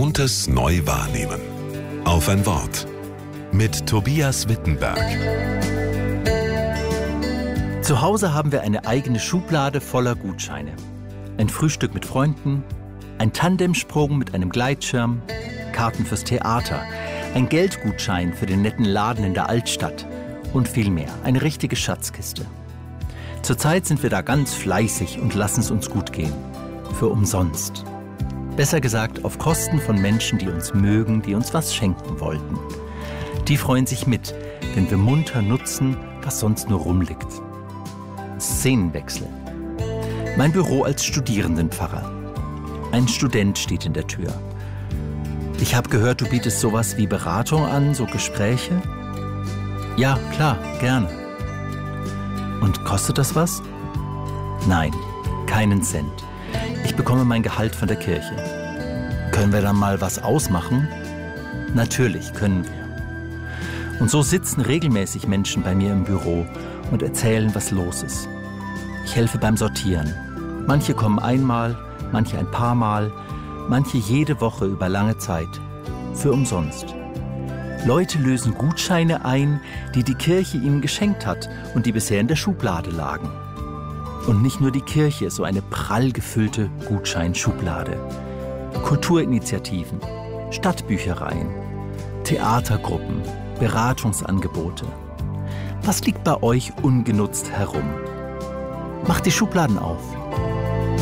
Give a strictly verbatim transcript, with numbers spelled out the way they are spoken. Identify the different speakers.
Speaker 1: Gewohntes neu wahrnehmen. Auf ein Wort. Mit Tobias Wittenberg.
Speaker 2: Zu Hause haben wir eine eigene Schublade voller Gutscheine. Ein Frühstück mit Freunden, ein Tandemsprung mit einem Gleitschirm, Karten fürs Theater, ein Geldgutschein für den netten Laden in der Altstadt und viel mehr. Eine richtige Schatzkiste. Zurzeit sind wir da ganz fleißig und lassen es uns gut gehen. Für umsonst. Besser gesagt, auf Kosten von Menschen, die uns mögen, die uns was schenken wollten. Die freuen sich mit, wenn wir munter nutzen, was sonst nur rumliegt. Szenenwechsel. Mein Büro als Studierendenpfarrer. Ein Student steht in der Tür. Ich habe gehört, du bietest sowas wie Beratung an, so Gespräche? Ja, klar, gerne. Und kostet das was? Nein, keinen Cent. Ich bekomme mein Gehalt von der Kirche. Können wir dann mal was ausmachen? Natürlich können wir. Und so sitzen regelmäßig Menschen bei mir im Büro und erzählen, was los ist. Ich helfe beim Sortieren. Manche kommen einmal, manche ein paar Mal, manche jede Woche über lange Zeit. Für umsonst. Leute lösen Gutscheine ein, die die Kirche ihnen geschenkt hat und die bisher in der Schublade lagen. Und nicht nur die Kirche ist so eine prall gefüllte Gutscheinschublade. Kulturinitiativen, Stadtbüchereien, Theatergruppen, Beratungsangebote. Was liegt bei euch ungenutzt herum? Macht die Schubladen auf.